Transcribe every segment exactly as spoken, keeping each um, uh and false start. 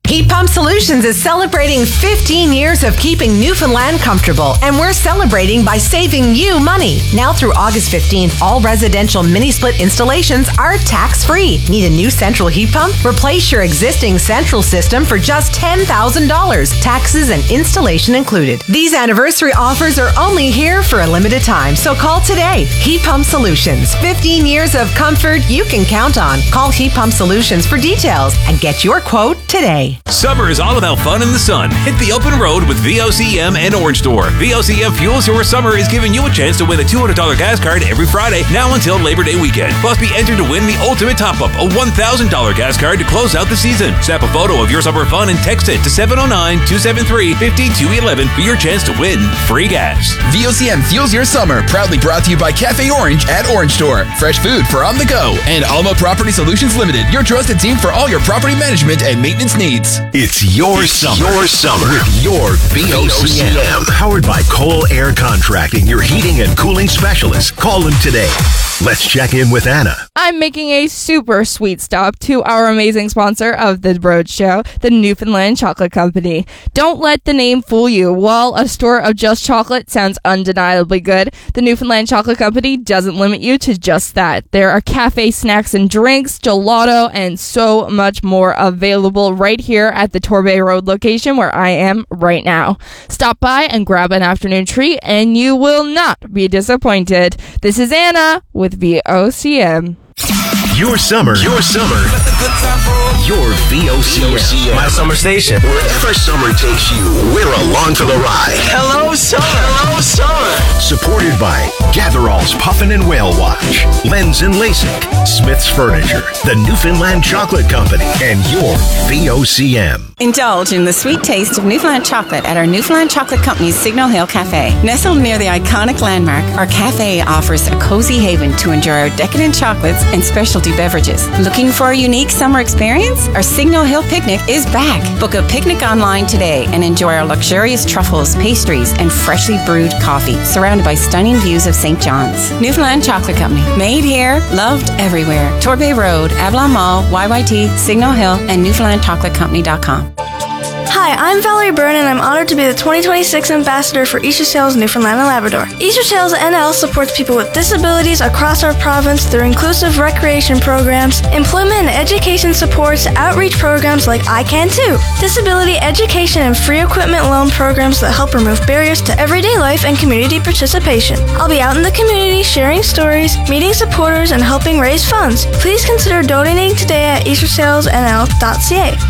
Heat Pump Solutions is celebrating fifteen years of keeping Newfoundland comfortable, and we're celebrating by saving you money. Now through August fifteenth, all residential mini-split installations are tax-free. Need a new central heat pump? Replace your existing central system for just ten thousand dollars, taxes and installation included. These anniversary offers are only here for a limited time, so call today. Heat Pump Solutions, fifteen years of comfort you can count on. Call Heat Pump Solutions for details and get your quote today. Summer is all about fun in the sun. Hit the open road with V O C M and Orange Store. V O C M Fuels Your Summer is giving you a chance to win a two hundred dollars gas card every Friday, now until Labor Day weekend. Plus, be entered to win the ultimate top-up, a one thousand dollars gas card to close out the season. Snap a photo of your summer fun and text it to seven oh nine, two seven three, five two one one for your chance to win free gas. V O C M Fuels Your Summer, proudly brought to you by Cafe Orange at Orange Store. Fresh food for on the go. And Alma Property Solutions Limited, your trusted team for all your property management and maintenance needs. It's your it's summer. Your summer With your V O C M. Powered by Cole Air Contracting, your heating and cooling specialist. Call them today. Let's check in with Anna. I'm making a super sweet stop to our amazing sponsor of the Road Show, the Newfoundland Chocolate Company. Don't let the name fool you. While a store of just chocolate sounds undeniably good, the Newfoundland Chocolate Company doesn't limit you to just that. There are cafe snacks and drinks, gelato, and so much more available right here at the Torbay Road location where I am right now. Stop by and grab an afternoon treat and you will not be disappointed. This is Anna with V O C M. Your summer. Your summer. Your V O C M. My summer station. Wherever summer takes you, we're along for the ride. Hello, summer. Hello, summer. Supported by Gatherall's Puffin and Whale Watch, Lens and LASIK, Smith's Furniture, the Newfoundland Chocolate Company, and your V O C M. Indulge in the sweet taste of Newfoundland chocolate at our Newfoundland Chocolate Company's Signal Hill Cafe. Nestled near the iconic landmark, our cafe offers a cozy haven to enjoy our decadent chocolates and specialty beverages. Looking for a unique summer experience? Our Signal Hill Picnic is back. Book a picnic online today and enjoy our luxurious truffles, pastries, and freshly brewed coffee, surrounded by stunning views of Saint John's. Newfoundland Chocolate Company. Made here, loved everywhere. Torbay Road, Avalon Mall, Y Y T, Signal Hill, and Newfoundland Chocolate Company dot com. Hi, I'm Valerie Byrne, and I'm honored to be the twenty twenty-six ambassador for Easter Sales Newfoundland and Labrador. Easter Sales N L supports people with disabilities across our province through inclusive recreation programs, employment and education supports, outreach programs like I Can Too, disability education and free equipment loan programs that help remove barriers to everyday life and community participation. I'll be out in the community sharing stories, meeting supporters, and helping raise funds. Please consider donating today at easter sales n l dot c a.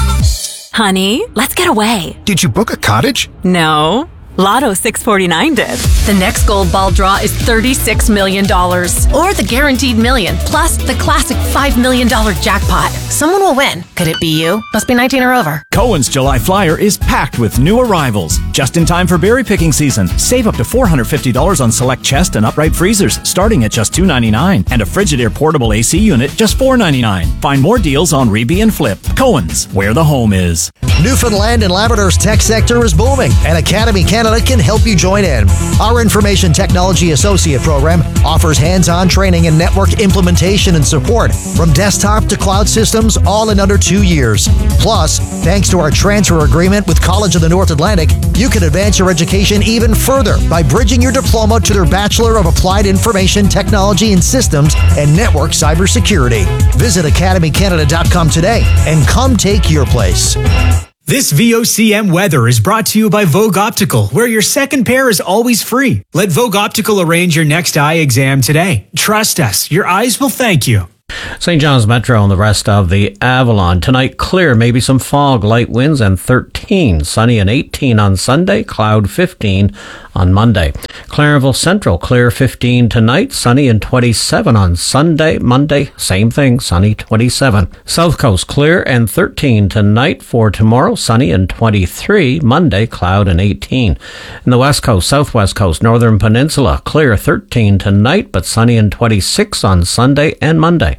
Honey, let's get away. Did you book a cottage? No. Lotto six forty-nine did. The next gold ball draw is thirty-six million dollars. Or the guaranteed million, plus the classic five million dollars jackpot. Someone will win. Could it be you? Must be nineteen or over. Cohen's July Flyer is packed with new arrivals. Just in time for berry picking season. Save up to four hundred fifty dollars on select chest and upright freezers, starting at just two hundred ninety-nine dollars. And a Frigidaire portable A C unit, just four hundred ninety-nine dollars. Find more deals on Reby and Flip. Cohen's, where the home is. Newfoundland and Labrador's tech sector is booming, and Academy Canada can help you join in. Our Information Technology Associate program offers hands-on training in network implementation and support from desktop to cloud systems, all in under two years. Plus, thanks to our transfer agreement with College of the North Atlantic, you can advance your education even further by bridging your diploma to their Bachelor of Applied Information Technology and Systems and Network Cybersecurity. Visit academy canada dot com today and come take your place. This V O C M weather is brought to you by Vogue Optical, where your second pair is always free. Let Vogue Optical arrange your next eye exam today. Trust us, your eyes will thank you. Saint John's Metro and the rest of the Avalon. Tonight, clear, maybe some fog, light winds, and thirteen. Sunny and eighteen on Sunday, cloud fifteen on Monday. Clarenville Central, clear fifteen tonight, sunny and twenty-seven on Sunday. Monday, same thing, sunny twenty-seven. South Coast, clear and thirteen tonight. For tomorrow, sunny and twenty-three. Monday, cloud and eighteen. In the West Coast, Southwest Coast, Northern Peninsula, clear thirteen tonight, but sunny and twenty-six on Sunday and Monday.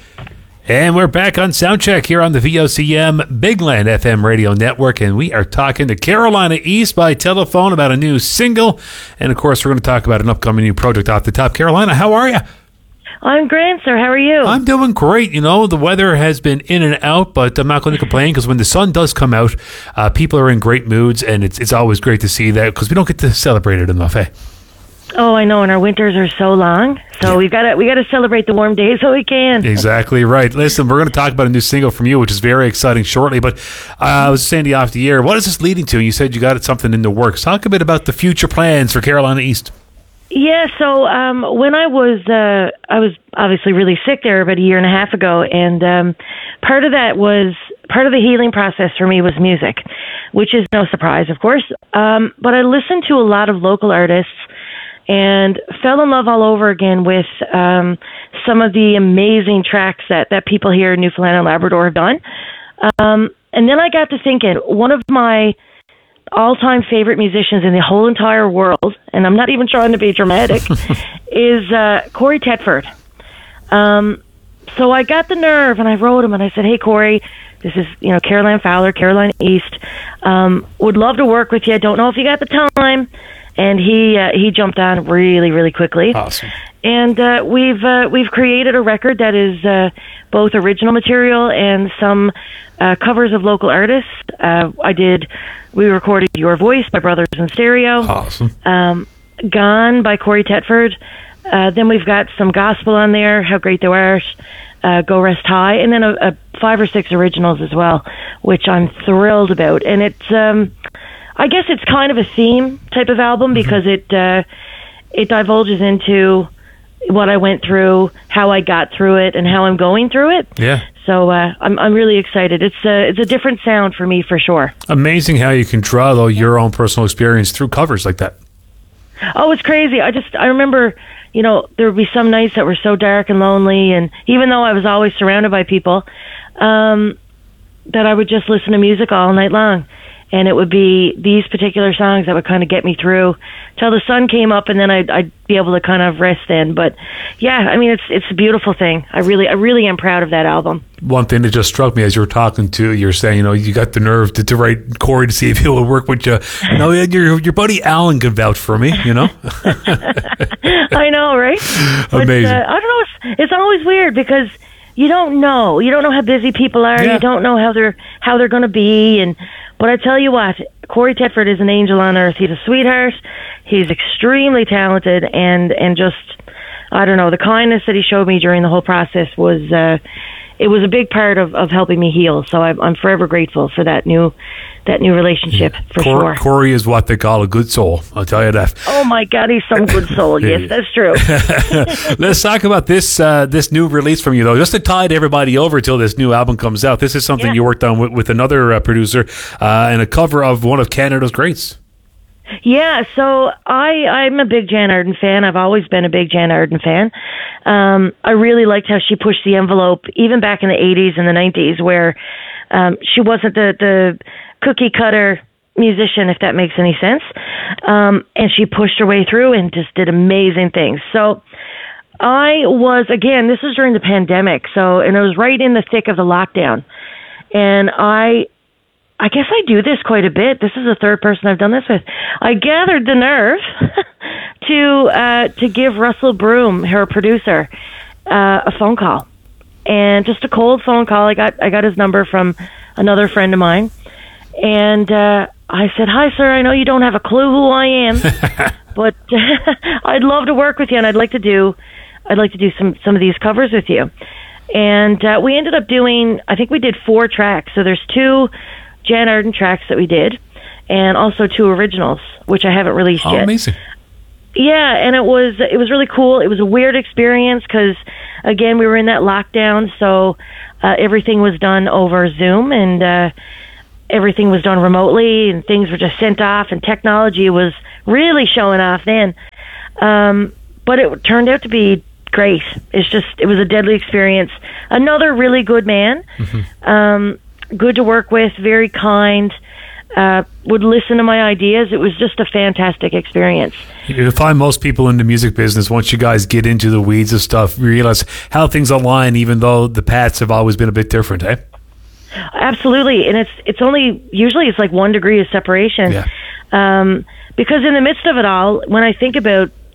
And we're back on Soundcheck here on the V O C M Bigland F M radio network, and we are talking to Carolina East by telephone about a new single, and of course we're going to talk about an upcoming new project off the top. Carolina, how are you? I'm great, sir. How are you? I'm doing great. You know, the weather has been in and out, but I'm not going to complain because when the sun does come out, uh, people are in great moods, and it's it's always great to see that because we don't get to celebrate it enough, eh? Oh, I know, and our winters are so long, so yeah. we've got to we got to celebrate the warm days so we can. Exactly right. Listen, we're going to talk about a new single from you, which is very exciting shortly. But uh, I was saying to you off the air, what is this leading to? You said you got something in the works. Talk a bit about the future plans for Carolina East. Yeah, so um, when I was, uh, I was obviously really sick there about a year and a half ago, and um, part of that was, part of the healing process for me was music, which is no surprise, of course. Um, but I listened to a lot of local artists and fell in love all over again with um, some of the amazing tracks that, that people here in Newfoundland and Labrador have done. Um, and then I got to thinking, one of my all-time favorite musicians in the whole entire world, and I'm not even trying to be dramatic, is uh, Corey Tetford. Um, so I got the nerve, and I wrote him, and I said, hey, Corey, this is, you know, Caroline Fowler, Carolina East. Um, would love to work with you. Don't know if you got the time. And he uh, he jumped on really, really quickly. Awesome. And uh, we've uh, we've created a record that is uh, both original material and some uh, covers of local artists. Uh, I did. We recorded "Your Voice" by Brothers in Stereo. Awesome. Um, "Gone" by Corey Tetford. Uh, then we've got some gospel on there. "How Great Thou Art," uh, "Go Rest High," and then a, a five or six originals as well, which I'm thrilled about. And it's. Um, I guess it's kind of a theme type of album because it uh, it divulges into what I went through, how I got through it, and how I'm going through it. Yeah. So uh, I'm I'm really excited. It's a it's a different sound for me for sure. Amazing how you can draw though your own personal experience through covers like that. Oh, it's crazy. I just I remember, you know, there would be some nights that were so dark and lonely, and even though I was always surrounded by people, um, that I would just listen to music all night long. And it would be these particular songs that would kind of get me through till the sun came up, and then I'd, I'd be able to kind of rest then. But yeah, I mean, it's it's a beautiful thing. I really I really am proud of that album. One thing that just struck me as you were talking to, you're saying, you know, you got the nerve to, to write Corey to see if he will work with you. You know, your your buddy Alan can vouch for me. You know. I know, right? Amazing. But, uh, I don't know. It's, it's always weird because you don't know. You don't know how busy people are. Yeah. You don't know how they're how they're going to be. And but I tell you what, Corey Tetford is an angel on earth. He's a sweetheart. He's extremely talented, and and just I don't know, the kindness that he showed me during the whole process was uh, it was a big part of, of helping me heal. So I'm, I'm forever grateful for that new that new relationship for Cor- sure. Corey is what they call a good soul. I'll tell you that. Oh my God, he's some good soul. Yes, that's true. Let's talk about this uh, this new release from you, though. Just to tide everybody over till this new album comes out. This is something Yeah. you worked on with, with another uh, producer uh, and a cover of one of Canada's greats. Yeah, so I, I'm a big Jan Arden fan. I've always been a big Jan Arden fan. Um, I really liked how she pushed the envelope, even back in the eighties and the nineties, where um, she wasn't the, the cookie cutter musician, if that makes any sense. Um, and she pushed her way through and just did amazing things. So I was, again, this was during the pandemic, so and it was right in the thick of the lockdown. And I... I guess I do this quite a bit. This is the third person I've done this with. I gathered the nerve to uh, to give Russell Broom, her producer, uh, a phone call, and just a cold phone call. I got I got his number from another friend of mine, and uh, I said, "Hi, sir. I know you don't have a clue who I am, but I'd love to work with you, and I'd like to do I'd like to do some some of these covers with you." And uh, we ended up doing. I think we did four tracks. So there's two Jan Arden tracks that we did, and also two originals, which I haven't released Oh, yet. amazing. Yeah, and it was it was really cool. It was a weird experience because, again, we were in that lockdown, so uh, everything was done over Zoom, and uh, everything was done remotely, and things were just sent off, and technology was really showing off then. Um, but it turned out to be great. It's just it was a deadly experience. Another really good man. Mm-hmm. Um, good to work with, very kind, uh, would listen to my ideas. It was just a fantastic experience. You find most people in the music business, once you guys get into the weeds of stuff, you realize how things align, even though the paths have always been a bit different, eh? Absolutely, and it's it's only, usually it's like one degree of separation. Yeah. Um, because in the midst of it all, when I think about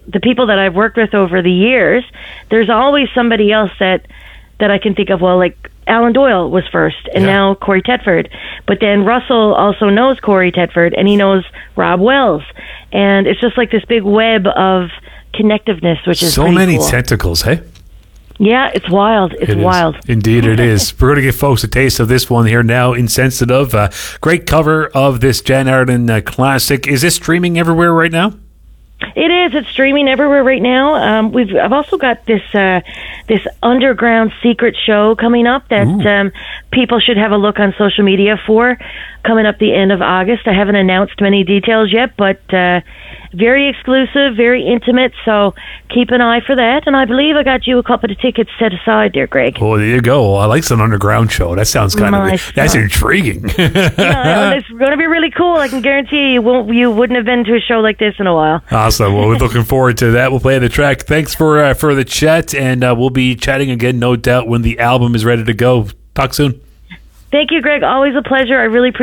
the people that I've worked with over the years, there's always somebody else that that I can think of. Well, like Alan Doyle was first, and yeah. now Corey Tedford. But then Russell also knows Corey Tedford, and he knows Rob Wells. And it's just like this big web of connectiveness, which is so many cool. tentacles, hey? Yeah, it's wild. It's it wild. Indeed, it is. We're going to give folks a taste of this one here now, Insensitive. Uh, great cover of this Jan Arden uh, classic. Is this streaming everywhere right now? It is. It's streaming everywhere right now. Um, we've. I've also got this uh, this underground secret show coming up that um, people should have a look on social media for. Coming up the end of August. I haven't announced many details yet, but uh, very exclusive, very intimate. So keep an eye for that. And I believe I got you a couple of tickets set aside, dear Greg. Oh, there you go. I like an underground show. That sounds kind My of that's son. intriguing. Yeah, it's going to be really cool. I can guarantee you, you won't. You wouldn't have been to a show like this in a while. Awesome. Well, we're looking forward to that. We'll play the track. Thanks for uh, for the chat, and uh, we'll be chatting again, no doubt, when the album is ready to go. Talk soon. Thank you, Greg. Always a pleasure. I really appreciate